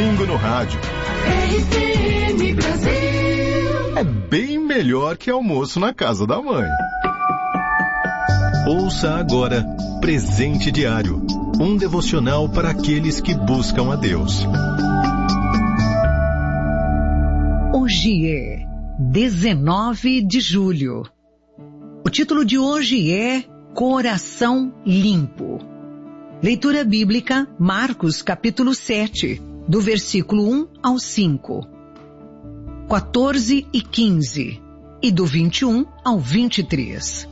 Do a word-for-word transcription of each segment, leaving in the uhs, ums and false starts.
Domingo no rádio. R T M Brasil. É bem melhor que almoço na casa da mãe. Ouça agora Presente Diário, um devocional para aqueles que buscam a Deus. Hoje é dezenove de julho. O título de hoje é Coração Limpo. Leitura bíblica, Marcos capítulo sete, do versículo um ao cinco. quatorze e quinze, e do vinte e um ao vinte e três.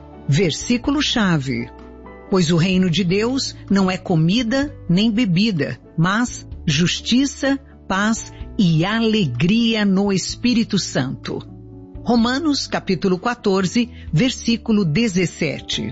Versículo-chave: pois o reino de Deus não é comida nem bebida, mas justiça, paz e alegria no Espírito Santo. Romanos capítulo quatorze, versículo dezessete.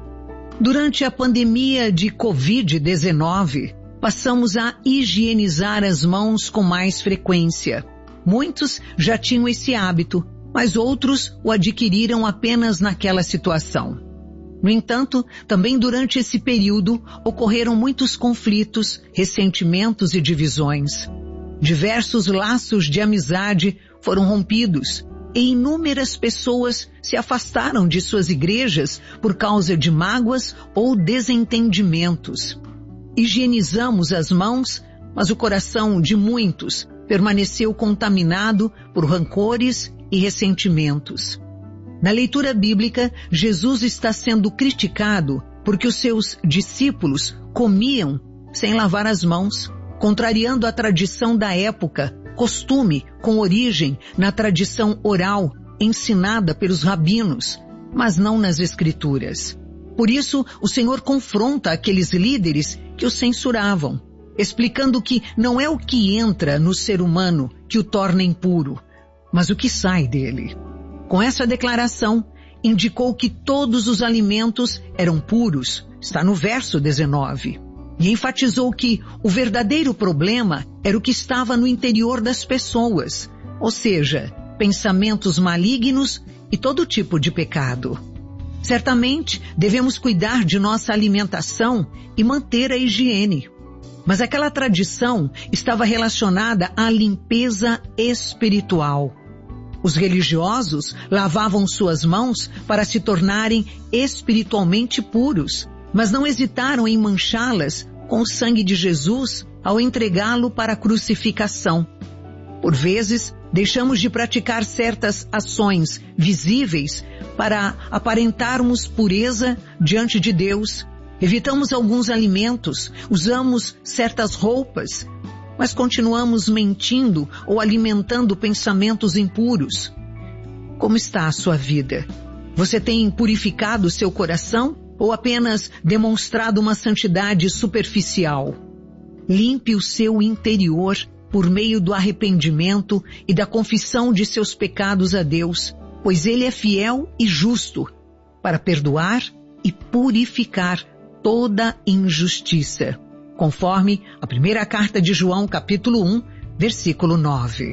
Durante a pandemia de covid dezenove, passamos a higienizar as mãos com mais frequência. Muitos já tinham esse hábito, mas outros o adquiriram apenas naquela situação. No entanto, também durante esse período ocorreram muitos conflitos, ressentimentos e divisões. Diversos laços de amizade foram rompidos e inúmeras pessoas se afastaram de suas igrejas por causa de mágoas ou desentendimentos. Higienizamos as mãos, mas o coração de muitos permaneceu contaminado por rancores e ressentimentos. Na leitura bíblica, Jesus está sendo criticado porque os seus discípulos comiam sem lavar as mãos, contrariando a tradição da época, costume com origem na tradição oral ensinada pelos rabinos, mas não nas escrituras. Por isso, o Senhor confronta aqueles líderes que o censuravam, explicando que não é o que entra no ser humano que o torna impuro, mas o que sai dele. Com essa declaração, indicou que todos os alimentos eram puros, está no verso dezenove, e enfatizou que o verdadeiro problema era o que estava no interior das pessoas, ou seja, pensamentos malignos e todo tipo de pecado. Certamente, devemos cuidar de nossa alimentação e manter a higiene. Mas aquela tradição estava relacionada à limpeza espiritual. Os religiosos lavavam suas mãos para se tornarem espiritualmente puros, mas não hesitaram em manchá-las com o sangue de Jesus ao entregá-lo para a crucificação. Por vezes, deixamos de praticar certas ações visíveis para aparentarmos pureza diante de Deus. Evitamos alguns alimentos, usamos certas roupas, mas continuamos mentindo ou alimentando pensamentos impuros. Como está a sua vida? Você tem purificado seu coração ou apenas demonstrado uma santidade superficial? Limpe o seu interior por meio do arrependimento e da confissão de seus pecados a Deus, pois Ele é fiel e justo para perdoar e purificar toda injustiça, conforme a primeira carta de João, capítulo um, versículo nove.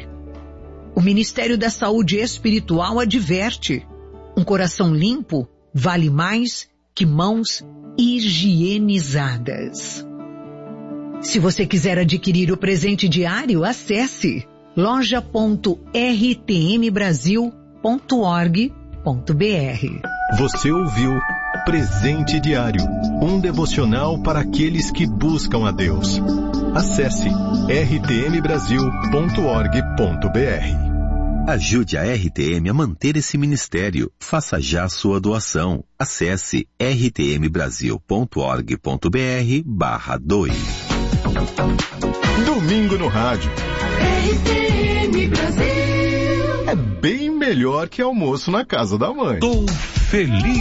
O Ministério da Saúde Espiritual adverte: um coração limpo vale mais que mãos higienizadas. Se você quiser adquirir o presente diário, acesse loja ponto r t m brasil ponto org ponto b r. Você ouviu Presente Diário, um devocional para aqueles que buscam a Deus. Acesse r t m brasil ponto org ponto b r. Ajude a R T M a manter esse ministério. Faça já sua doação. Acesse r t m brasil ponto org ponto b r barra dois. Domingo no rádio. R T M Brasil. É bem melhor que almoço na casa da mãe. Tô feliz.